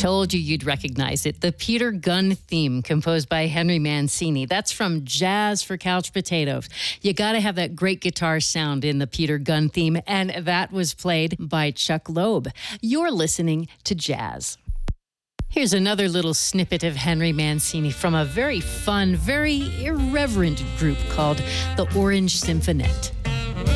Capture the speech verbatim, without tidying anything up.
told you you'd recognize it. The Peter Gunn theme, composed by Henry Mancini. That's from Jazz for Couch Potatoes. You got to have that great guitar sound in the Peter Gunn theme, and that was played by Chuck Loeb. You're listening to Jazz. Here's another little snippet of Henry Mancini from a very fun, very irreverent group called the Orange Symphonette.